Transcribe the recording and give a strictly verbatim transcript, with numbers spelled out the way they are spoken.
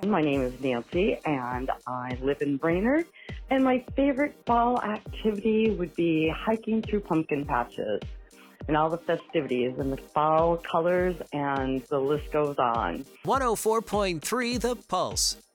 My name is Nancy, and I live in Brainerd. And my favorite fall activity would be hiking through pumpkin patches and all the festivities and the fall colors, and the list goes on. one oh four point three The Pulse.